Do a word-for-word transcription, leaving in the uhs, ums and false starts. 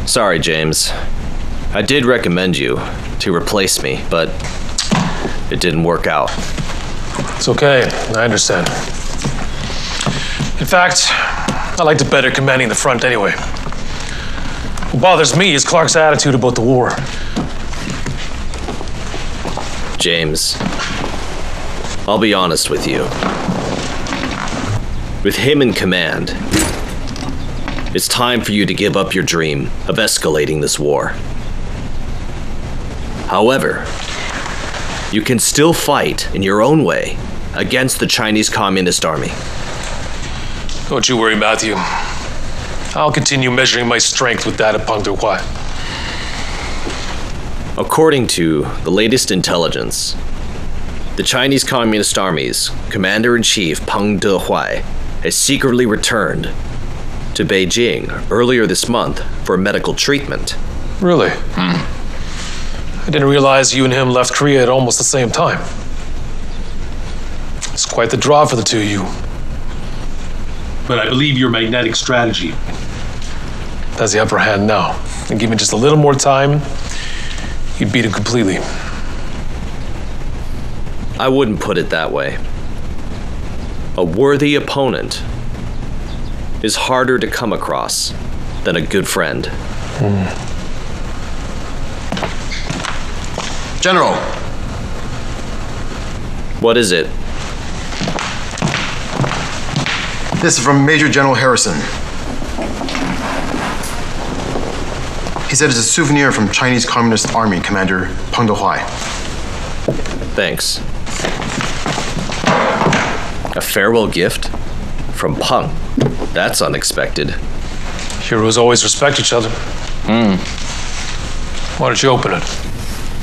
Sorry, James. I did recommend you to replace me, but it didn't work out. It's okay, I understand. In fact, I liked it better commanding the front anyway. What bothers me is Clark's attitude about the war. James, I'll be honest with you. With him in command, it's time for you to give up your dream of escalating this war. However, you can still fight in your own way against the Chinese Communist Army. Don't you worry, Matthew. I'll continue measuring my strength with that at Peng Dehuai. According to the latest intelligence, the Chinese Communist Army's Commander-in-Chief Peng Dehuai has secretly returned to Beijing earlier this month for medical treatment. Really? Hmm. I didn't realize you and him left Korea at almost the same time. It's quite the draw for the two of you. But I believe your magnetic strategy Has the upper hand now. And give me just a little more time, you'd beat him completely. I wouldn't put it that way. A worthy opponent is harder to come across than a good friend. Mm. General. What is it? This is from Major General Harrison. He said it's a souvenir from Chinese Communist Army Commander Peng Dehuai. Thanks. A farewell gift? From Peng. That's unexpected. Heroes always respect each other. Hmm. Why don't you open it?